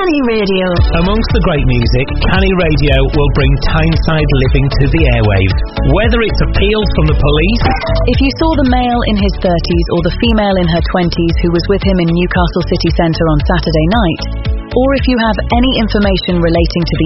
Canny Radio. Amongst the great music, Canny Radio will bring Tyneside living to the airwaves. Whether it's appeals from the police... If you saw the male in his 30s or the female in her 20s who was with him in Newcastle city centre on Saturday night, or if you have any information relating to the